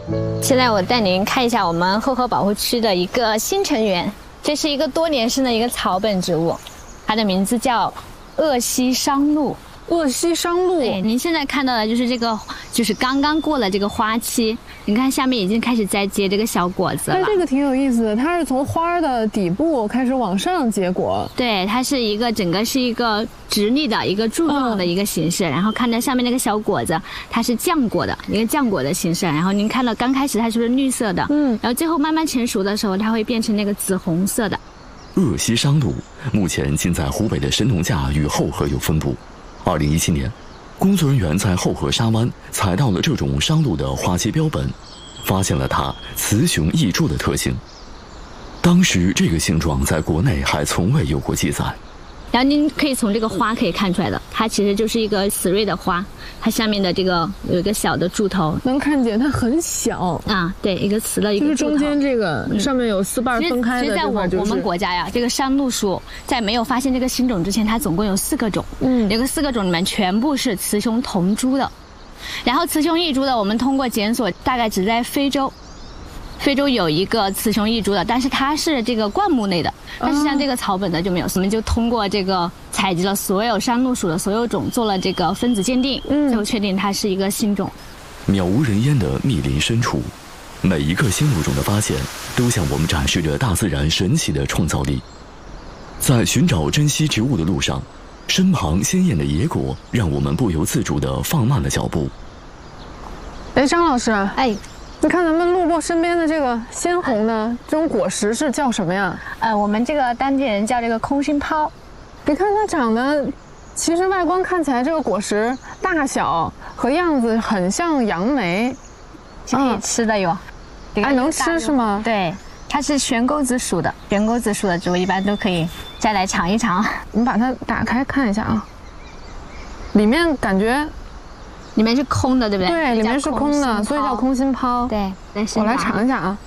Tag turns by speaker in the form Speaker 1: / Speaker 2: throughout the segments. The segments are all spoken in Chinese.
Speaker 1: 现在我带您看一下我们后河保护区的一个新成员，这是一个多年生的一个草本植物，它的名字叫鄂西商陆。
Speaker 2: 鄂西商陆，
Speaker 1: 对，您现在看到的就是这个，就是刚刚过了这个花期，你看下面已经开始在结这个小果子了。
Speaker 2: 哎，这个挺有意思的，它是从花的底部开始往上结果。
Speaker 1: 对，它是一个整个是一个直立的一个柱状的一个形式，然后看到上面那个小果子，它是浆果的一个浆果的形式，然后您看到刚开始它是不是绿色的？然后最后慢慢成熟的时候，它会变成那个紫红色的。
Speaker 3: 鄂西商陆目前仅在湖北的神农架与后河有分布。2017年，工作人员在后河沙湾采到了这种商陆的花期标本，发现了它雌雄异株的特性。当时这个性状在国内还从未有过记载。
Speaker 1: 然后您可以从这个花可以看出来的，它其实就是一个死蕊的花，它下面的这个有一个小的柱头，
Speaker 2: 能看见它很小
Speaker 1: 啊，对，一个雌的一个柱头。
Speaker 2: 就是中间这个上面有4瓣分开的。
Speaker 1: 其实在我们国家呀，这个山鹿树在没有发现这个新种之前，它总共有4个种，这个4个种里面全部是雌雄同株的，然后雌雄异株的，我们通过检索大概只在非洲有一个雌雄异株的，但是它是这个灌木类的，但是像这个草本的就没有。我们就通过这个采集了所有山鹿属的所有种，做了这个分子鉴定，最后确定它是一个新种。
Speaker 3: 渺无人烟的密林深处，每一个新物种的发现，都向我们展示着大自然神奇的创造力。在寻找珍稀植物的路上，身旁鲜艳的野果让我们不由自主地放慢了脚步。
Speaker 2: 哎，张老师，
Speaker 1: 哎。
Speaker 2: 你看咱们路过身边的这个鲜红的这种果实是叫什么呀？
Speaker 1: 我们这个当地人叫这个空心泡。
Speaker 2: 你看它长得，其实外观看起来这个果实大小和样子很像杨梅，
Speaker 1: 是可以吃的哟。
Speaker 2: 哎，能吃是吗？
Speaker 1: 对，它是悬钩子属的，悬钩子属的植物一般都可以再来尝一尝。
Speaker 2: 我们把它打开看一下啊，里面感觉。
Speaker 1: 里面是空的，对不对？
Speaker 2: 对，里面是空的，所以叫空心泡。
Speaker 1: 对，
Speaker 2: 我来尝一下啊。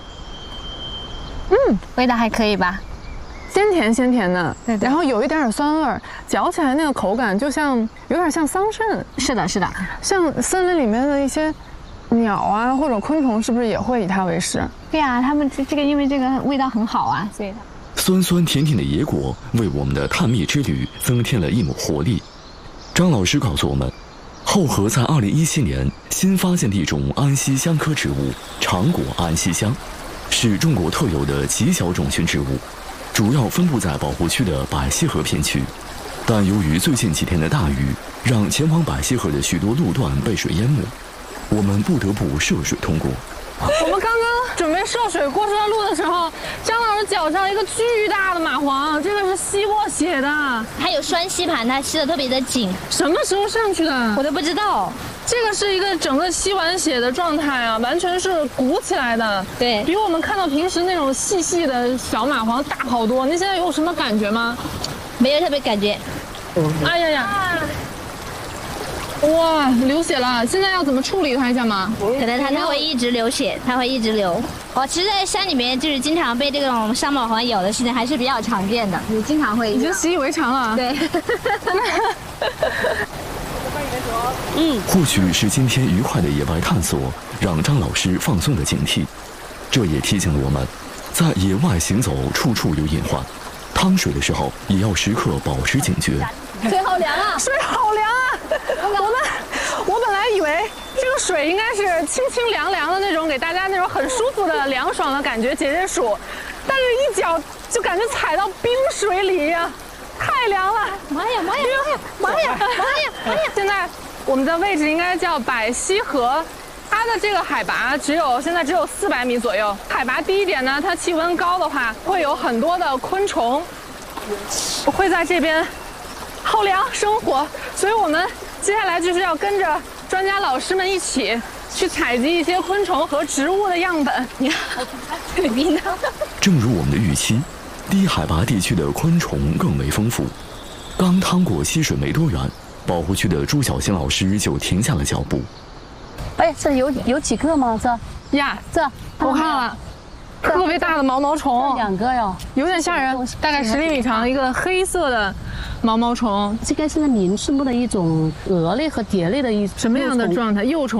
Speaker 1: 味道还可以吧？
Speaker 2: 鲜甜鲜甜的，
Speaker 1: 对，
Speaker 2: 然后有一点酸味儿，嚼起来那个口感就像有点像桑葚。
Speaker 1: 是的，是的，
Speaker 2: 像森林里面的一些鸟啊或者昆虫，是不是也会以它为食？
Speaker 1: 对啊，它们这个因为这个味道很好啊，所以
Speaker 3: 酸酸甜甜的野果为我们的探秘之旅增添了一抹活力。张老师告诉我们。后河在2017年新发现的一种安息香科植物长果安息香，是中国特有的极小种群植物，主要分布在保护区的百溪河片区。但由于最近几天的大雨，让前往百溪河的许多路段被水淹没，我们不得不涉水通过。
Speaker 2: 我们刚刚准备涉水过这段路的时候，张老师脚上一个巨大的蚂蟥，这个是吸过血的，
Speaker 1: 它有栓吸盘，它吸得特别的紧。
Speaker 2: 什么时候上去的？
Speaker 1: 我都不知道。
Speaker 2: 这个是一个整个吸完血的状态啊，完全是鼓起来的，
Speaker 1: 对，比
Speaker 2: 我们看到平时那种细细的小蚂蟥大好多。您现在有什么感觉吗？
Speaker 1: 没有特别感觉。
Speaker 2: 哎呀呀！哇，流血了！现在要怎么处理它一下吗？
Speaker 1: 可能它会一直流血，它会一直流。其实，在山里面就是经常被这种伤蚂蟥咬的事情还是比较常见的，你经常会
Speaker 2: 已经习以为常了。
Speaker 1: 对。
Speaker 3: 或许是今天愉快的野外探索，让张老师放松了警惕。这也提醒了我们，在野外行走处处有隐患，趟水的时候也要时刻保持警觉。
Speaker 1: 水好凉啊！
Speaker 2: 水好凉啊！我本来以为这个水应该是清清凉凉的那种，给大家那种很舒服的凉爽的感觉解解暑，但是一脚就感觉踩到冰水里呀，太凉了！
Speaker 1: 妈呀妈呀妈呀妈呀妈呀！
Speaker 2: 现在我们的位置应该叫百溪河，它的这个海拔现在只有400米左右。海拔低一点呢，它气温高的话，会有很多的昆虫会在这边好凉生活，所以我们接下来就是要跟着专家老师们一起去采集一些昆虫和植物的样本。你看，
Speaker 3: 正如我们的预期，低海拔地区的昆虫更为丰富。刚趟过溪水没多远，保护区的朱小新老师就停下了脚步。
Speaker 4: 哎，这有几个吗？
Speaker 2: 这我看了，特别大的毛虫
Speaker 4: ，2个哟，
Speaker 2: 有点吓人，大概10厘米长，一个黑色的毛虫。
Speaker 4: 这个是林树木的一种蛾类和蝶类的一
Speaker 2: 什么样的状态？幼虫。